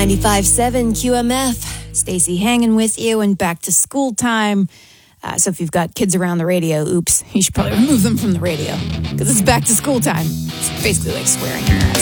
95.7 QMF. Stacey hanging with you and back to school time. So if you've got kids around the radio, oops, you should probably remove them from the radio because it's back to school time. It's basically like swearing.